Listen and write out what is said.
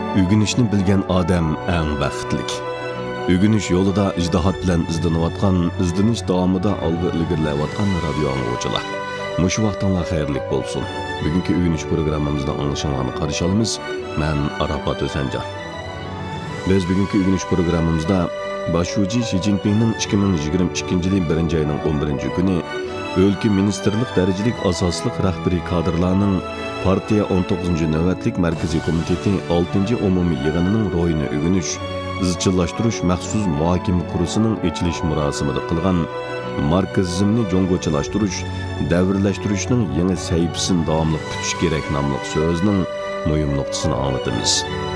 Ügünüşni bilgan odam eng baxtlik. Ügünüş yo'lida ijtihod bilan izlanayotgan, izlanish davomida olg'a ilgarilayotgan radio anglovchilar. Mushu vaqtinglar xayrlik bo'lsin. Bugungi ügünüş programmamizda anglashinglarni qarshi olamiz. Men Arafat O'sanjar. Biz bugungi ügünüş programmamizda Başuji Xi Jinpingning 2022-yil 1-oyning 11-kuni o'lka ministerlik darajalik asosliq rahbariy kadrlarning partiya 19-navbatlik markaziy komiteti 6-umumiy yig'inining ro'yini o'g'inish, izchillashtirish maxsus muhokama kursining ochilish marosimida qilgan marksizmni jo'ng'ochilashtirish, davrlashtirishning yangi sahifasini davomli tutish kerak nomli so'zning muhim nuqtasini anglatamiz.